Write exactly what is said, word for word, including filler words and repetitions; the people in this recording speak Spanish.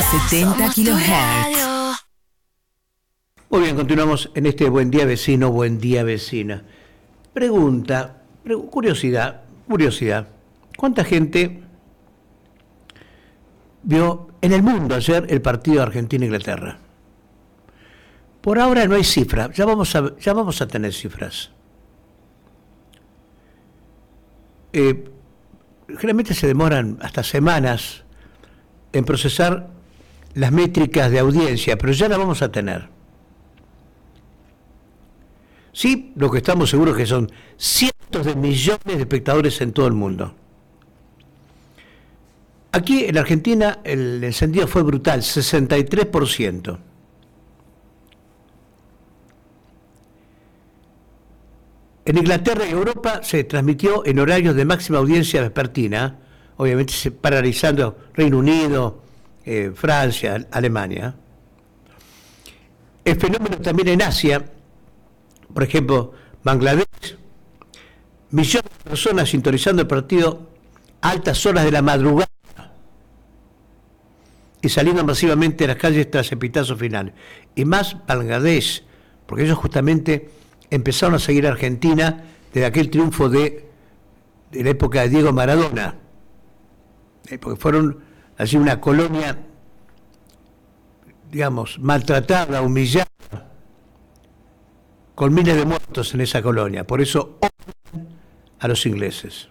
setenta kilohertz. Muy bien, continuamos en este Buen Día Vecino, Buen Día Vecina. Pregunta, pre- curiosidad, curiosidad. ¿Cuánta gente vio en el mundo ayer el partido Argentina-Inglaterra? Por ahora no hay cifras, ya vamos a, ya vamos a tener cifras. Eh, generalmente se demoran hasta semanas en procesar las métricas de audiencia, pero ya las vamos a tener. Sí, lo que estamos seguros que son cientos de millones de espectadores en todo el mundo. Aquí en Argentina el encendido fue brutal, sesenta y tres por ciento. En Inglaterra y Europa se transmitió en horarios de máxima audiencia vespertina, obviamente se paralizando Reino Unido, eh, Francia, Alemania. El fenómeno también en Asia, por ejemplo, Bangladesh, millones de personas sintonizando el partido a altas horas de la madrugada y saliendo masivamente a las calles tras el pitazo final. Y más Bangladesh, porque ellos justamente empezaron a seguir a Argentina desde aquel triunfo de, de la época de Diego Maradona, eh, porque fueron así una colonia, digamos, maltratada, humillada, con miles de muertos en esa colonia. Por eso odian a los ingleses.